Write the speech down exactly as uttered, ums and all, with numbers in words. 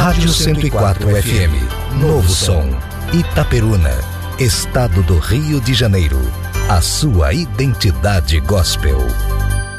Rádio cento e quatro F M, Novo Som, Itaperuna, Estado do Rio de Janeiro. A sua identidade gospel.